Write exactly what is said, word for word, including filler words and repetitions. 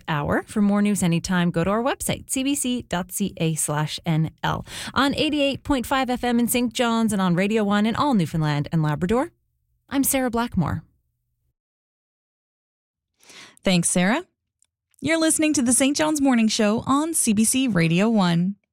hour. For more news anytime, go to our website, c b c dot c a slash n l. On eighty-eight point five F M in Saint John's and on Radio one in all Newfoundland and Labrador, I'm Sarah Blackmore. Thanks, Sarah. You're listening to the Saint John's Morning Show on C B C Radio one.